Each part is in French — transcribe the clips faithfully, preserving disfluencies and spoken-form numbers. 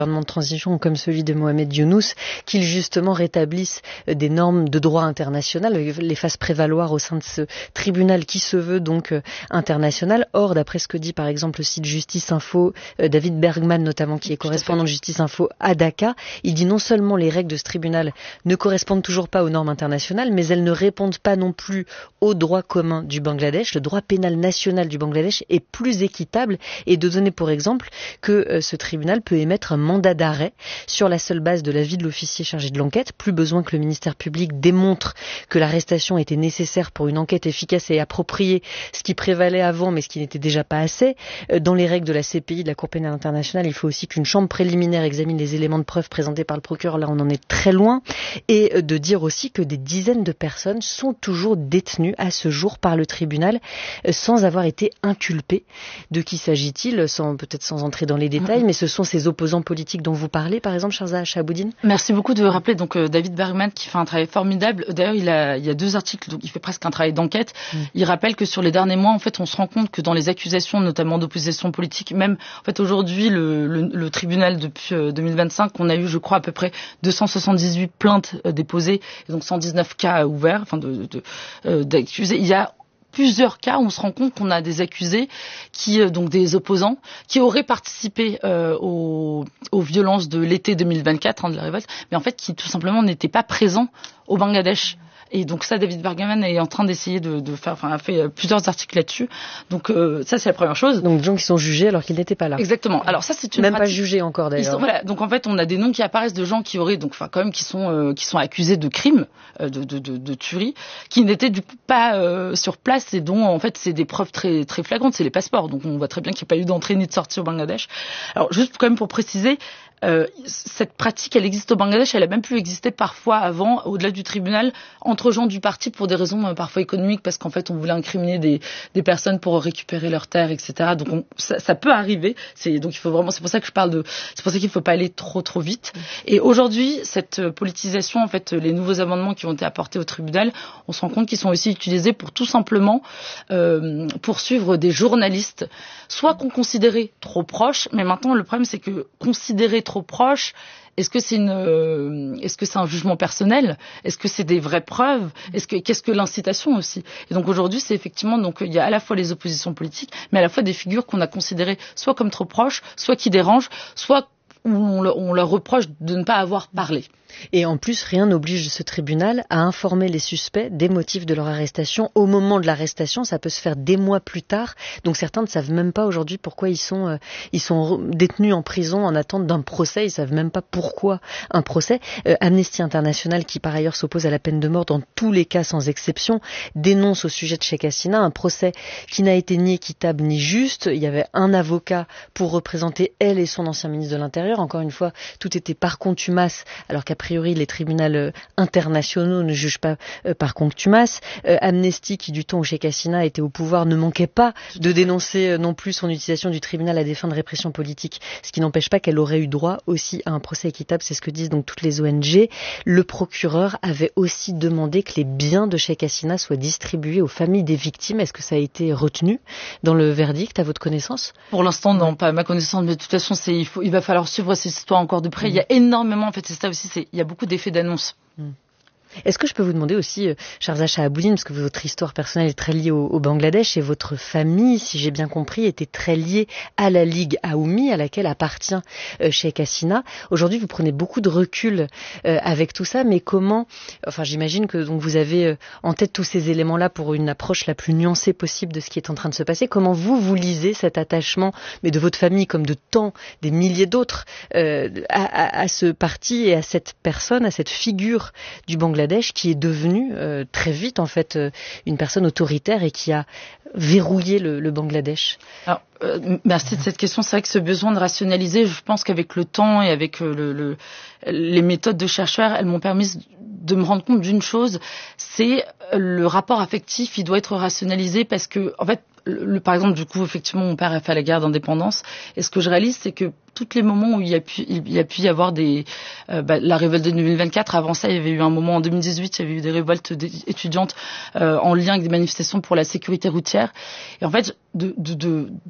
gouvernement de transition comme celui de Mohamed Younous, qu'ils justement rétablissent des normes de droit international, les fassent prévaloir au sein de ce tribunal qui se veut donc euh, international. Or, d'après ce que dit par exemple le site Justice Info, euh, David Bergman notamment, qui est correspondant de Justice Info à Dakar, il dit non seulement les règles de ce tribunal ne correspondent toujours pas aux normes internationales, mais elles ne répondent pas non plus au droit commun du Bangladesh. Le droit pénal national du Bangladesh est plus équitable, et de donner pour exemple que euh, ce tribunal peut émettre un mandat d'arrêt sur la seule base de l'avis de l'officier chargé de l'enquête. Plus besoin que le ministère public démontre que l'arrestation était nécessaire pour une enquête efficace et appropriée, ce qui prévalait avant mais ce qui n'était déjà pas assez. Dans les règles de la C P I, de la Cour pénale internationale, il faut aussi qu'une chambre préliminaire examine les éléments de preuve présentés par le procureur. Là, on en est très loin. Et de dire aussi que des dizaines de personnes sont toujours détenues à ce jour par le tribunal sans avoir été inculpées. De qui s'agit-il? Sans, peut-être sans entrer dans les détails, mmh. mais ce sont ces opposants politiques dont vous parlez, par exemple, Sharza Shahaboudine? Merci beaucoup de rappeler donc euh, David Bergman qui fait un travail formidable. D'ailleurs, il a il y a deux articles, donc il fait presque un travail d'enquête. Mm. Il rappelle que sur les derniers mois, en fait, on se rend compte que dans les accusations, notamment d'opposition politique, même en fait aujourd'hui, le, le, le tribunal depuis euh, deux mille vingt-cinq, on a eu, je crois, à peu près deux cent soixante-dix-huit plaintes euh, déposées, et donc cent dix-neuf cas ouverts, enfin de, de euh, d'accusés. Il y a plusieurs cas où on se rend compte qu'on a des accusés qui, euh, donc des opposants, qui auraient participé euh, aux, aux violences de l'été deux mille vingt-quatre, hein, de la révolte, mais en fait qui tout simplement n'étaient pas présents au Bangladesh. Et donc ça, David Bergman est en train d'essayer de, de faire, enfin, a fait plusieurs articles là-dessus. Donc euh, ça, c'est la première chose. Donc des gens qui sont jugés alors qu'ils n'étaient pas là. Exactement. Alors ça, c'est une même pratique. Pas jugés encore d'ailleurs. Sont, voilà. Donc en fait, on a des noms qui apparaissent de gens qui auraient, donc enfin quand même, qui sont euh, qui sont accusés de crimes, euh, de, de, de, de tuerie, qui n'étaient du coup pas euh, sur place et dont en fait c'est des preuves très très flagrantes, c'est les passeports. Donc on voit très bien qu'il n'y a pas eu d'entrée ni de sortie au Bangladesh. Alors juste quand même pour préciser. Euh, cette pratique, elle existe au Bangladesh, elle a même pu exister parfois avant, au-delà du tribunal, entre gens du parti pour des raisons euh, parfois économiques, parce qu'en fait on voulait incriminer des, des personnes pour récupérer leurs terres, et cetera. Donc on, ça, ça peut arriver. C'est donc il faut vraiment, c'est pour ça que je parle de, c'est pour ça qu'il ne faut pas aller trop trop vite. Et aujourd'hui, cette politisation, en fait, les nouveaux amendements qui ont été apportés au tribunal, on se rend compte qu'ils sont aussi utilisés pour tout simplement euh, poursuivre des journalistes, soit qu'on considérait trop proches, mais maintenant le problème c'est que considérer trop proche, est-ce que c'est une, euh, est-ce que c'est un jugement personnel? Est-ce que c'est des vraies preuves? Est-ce que, qu'est-ce que l'incitation aussi? Et donc aujourd'hui, c'est effectivement, donc, il y a à la fois les oppositions politiques, mais à la fois des figures qu'on a considérées soit comme trop proches, soit qui dérangent, soit où on leur, on leur reproche de ne pas avoir parlé. Et en plus, rien n'oblige ce tribunal à informer les suspects des motifs de leur arrestation. Au moment de l'arrestation, ça peut se faire des mois plus tard. Donc certains ne savent même pas aujourd'hui pourquoi ils sont, euh, ils sont détenus en prison en attente d'un procès. Ils savent même pas pourquoi un procès. Euh, Amnesty International, qui par ailleurs s'oppose à la peine de mort dans tous les cas sans exception, dénonce au sujet de Sheikh Hasina un procès qui n'a été ni équitable ni juste. Il y avait un avocat pour représenter elle et son ancien ministre de l'Intérieur. Encore une fois, tout était par contumace, alors qu'à A priori, les tribunaux euh, internationaux ne jugent pas euh, par contumace. Euh, Amnesty, qui du temps où Sheikh Hasina était au pouvoir, ne manquait pas de dénoncer euh, non plus son utilisation du tribunal à des fins de répression politique, ce qui n'empêche pas qu'elle aurait eu droit aussi à un procès équitable. C'est ce que disent donc toutes les O N G. Le procureur avait aussi demandé que les biens de Sheikh Hasina soient distribués aux familles des victimes. Est-ce que ça a été retenu dans le verdict, à votre connaissance? Pour l'instant, non, pas à ma connaissance, mais de toute façon, c'est, il, faut, il va falloir suivre ces histoires encore de près. Mmh. Il y a énormément, en fait, c'est ça aussi, c'est il y a beaucoup d'effets d'annonce. Mmh. Est-ce que je peux vous demander aussi, euh, Sharza Shahaboudine, parce que votre histoire personnelle est très liée au, au Bangladesh et votre famille, si j'ai bien compris, était très liée à la Ligue Aoumi, à laquelle appartient euh, Sheikh Hasina. Aujourd'hui, vous prenez beaucoup de recul euh, avec tout ça, mais comment, enfin j'imagine que donc vous avez euh, en tête tous ces éléments-là pour une approche la plus nuancée possible de ce qui est en train de se passer. Comment vous, vous lisez cet attachement, mais de votre famille comme de tant, des milliers d'autres, euh, à, à, à ce parti et à cette personne, à cette figure du Bangladesh qui est devenue euh, très vite en fait euh, une personne autoritaire et qui a verrouillé le, le Bangladesh. Alors, euh, merci de cette question. C'est vrai que ce besoin de rationaliser, je pense qu'avec le temps et avec euh, le, le, les méthodes de chercheurs, elles m'ont permis de me rendre compte d'une chose, c'est le rapport affectif, il doit être rationalisé parce que, en fait, le, le, par exemple, du coup, effectivement, mon père a fait la guerre d'indépendance. Et ce que je réalise, c'est que tous les moments où il y a pu, il y a pu y avoir des, euh, bah, la révolte de deux mille vingt-quatre, avant ça, il y avait eu un moment en deux mille dix-huit, il y avait eu des révoltes étudiantes euh, en lien avec des manifestations pour la sécurité routière. Et en fait, de, de, de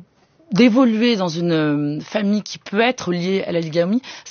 d'évoluer dans une famille qui peut être liée à la polygamie,